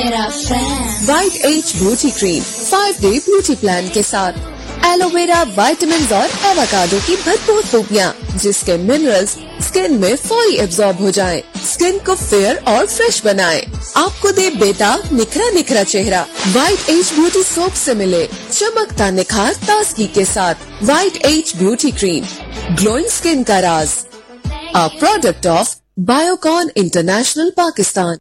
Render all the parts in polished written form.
White as beauty cream 5-day beauty plan के साथ aloe vera, vitamin और एवोकाडो की भरपूर खूबियाँ, जिसके मिनरल्स स्किन में फौरी एब्जॉर्ब हो जाएं, स्किन को फेयर और फ्रेश बनाएं, आपको दे बेटा निखरा चेहरा। वाइट एज ब्यूटी सोप से मिले चमकता निखार ताजगी के साथ। White as beauty cream, glowing skin का राज। A product of Biocon international Pakistan.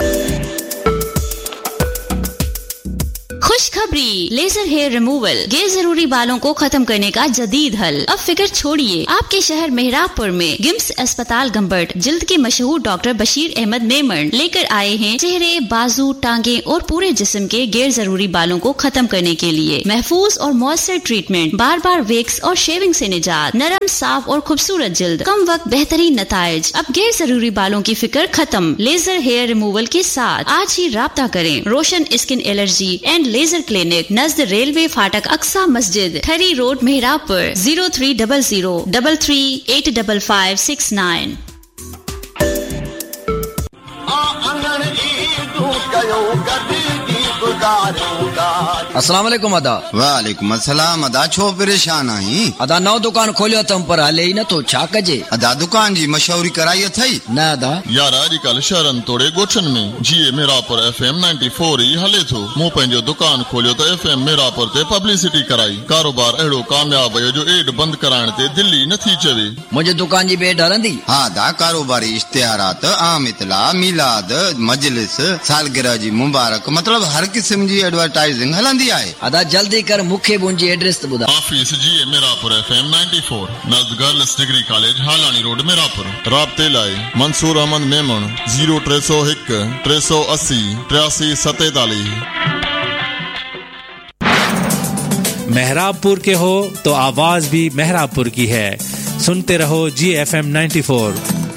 खुशखबरी, लेजर हेयर रिमूवल गैर जरूरी बालों को खत्म करने का जदीद हल। अब फिक्र छोड़िए, आपके शहर मेहराबपुर में गिम्स अस्पताल गंबट जिल्द के मशहूर डॉक्टर बशीर अहमद मेमन लेकर आए हैं चेहरे, बाजू, टांगे और पूरे जिस्म के गैर जरूरी बालों को खत्म करने के लिए महफूज और मौसर ट्रीटमेंट, बार बार वेक्स और शेविंग से निजात, नरम, साफ और खूबसूरत जिल्द, कम वक्त बेहतरीन नताइज। अब गैर जरूरी बालों की फिक्र खत्म लेजर हेयर रिमूवल के साथ। आज ही राब्ता करें। रोशन skin allergy and laser clinic, नज़द railway फाटक, अक्सा मस्जिद, ठरी रोड, मेहराबपुर। 030033855569। अस्सलाम वालेकुम अदा। वालेकुम अस्सलाम अदा। छो परेशान आई? अदा नौ दुकान खोलियो तम पर हले ही न तो छा कजे? अदा दुकान जी मशहूरी कराई थई न अदा यार अॼुकल्ह शहरन तोड़े गोठन में जीए मेरापुर FM 94 ही हले थो। मूं पंहिंजो दुकान खोलियो त FM मेरापुर ते पब्लिसिटी कराई। कारोबार अहिड़ो कामयाब है जो एड बंद कराइण ते दिल्ली नथी चवे। मुझे दुकान जी बेड हलंदी? हाँ दा, कारोबारी इश्तिहारात, आम इतला, मिलाद, मजलिस, सालगिरह जी मुबारक, मतलब हर किस्म जी एडवर्टाइजिंग हलंदी आहे। अदा जल्दी कर, मुखे मुंहिंजी एड्रेस ॿुधा। ऑफिस जीए Merapur FM 94, नज़द girls degree college, हालानी road, Merapur. राब्ते लाइ मंसूर अहमद मेमन 0301 380 8347। मेहराबपुर के हो तो आवाज भी मेहराबपुर की है। सुनते रहो GFM 94।